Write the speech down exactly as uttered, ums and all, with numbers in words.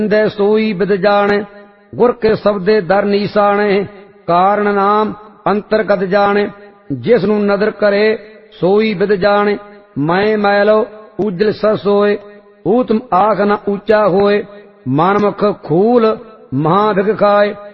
दे सोई बिद जाने, गुर के शब्दे दर नीसाने, कारण नाम अंतरगत जाने। जिसनु नदर करे सोई बिद जाने, मैं मैलो उजल सस होए, ऊतम आख न ऊंचा होए, मानमुख खूल महाभिग खाए।